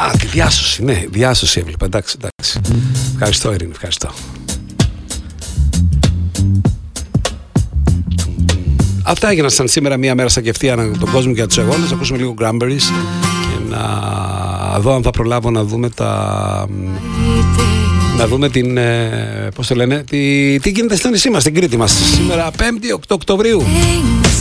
Α, τη διάσωση, ναι, διάσωση έβλεπα. Εντάξει. Ευχαριστώ, Ειρήνη, ευχαριστώ. Αυτά έγιναν σήμερα μία μέρα στα κεφτή ανά τον κόσμο για τους αγώνες. Να ακούσουμε λίγο Cranberries και να δω αν θα προλάβω να δούμε να δούμε την, πώς το λένε, τι γίνεται στο νησί μας, στην Κρήτη μας. Σήμερα 5η 8 Οκτωβρίου.